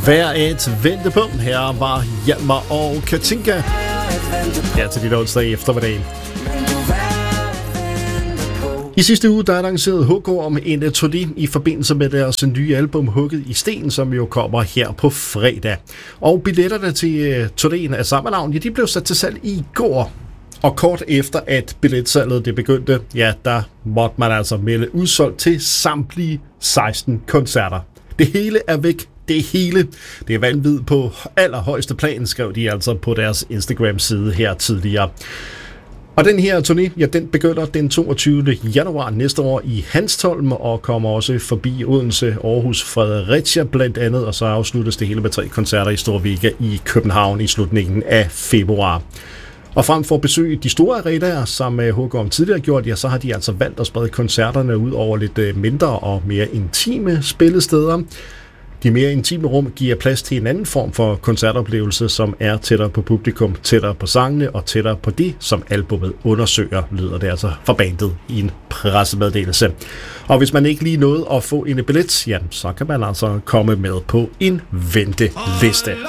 Værd et ventepunkt. Her var Hjalmar og Katinka. Her til dit onsdag eftermiddag. I sidste uge der annoncerede HK om en turné i forbindelse med deres nye album Hugget i Sten, som jo kommer her på fredag. Og billetterne til turnéen af samme navn, ja, de blev sat til salg i går. Og kort efter at billetsalget det begyndte, ja, der måtte man altså melde udsolgt til samtlige 16 koncerter. Det hele er væk. Det hele. Det er vanvid på allerhøjeste plan, skrev de altså på deres Instagram-side her tidligere. Og den her turné, ja, den begynder den 22. januar næste år i Hanstholm og kommer også forbi Odense, Aarhus, Fredericia blandt andet, og så afsluttes det hele med 3 koncerter i Store Vega i København i slutningen af februar. Og frem for at besøge de store arenaer, som HK om tidligere gjort, ja, så har de altså valgt at sprede koncerterne ud over lidt mindre og mere intime spillesteder. De mere intime rum giver plads til en anden form for koncertoplevelse, som er tættere på publikum, tættere på sangene og tættere på det, som albumet undersøger, lyder det altså fra bandet i en pressemeddelelse. Og hvis man ikke lige nåede at få en billet, ja, så kan man altså komme med på en venteliste.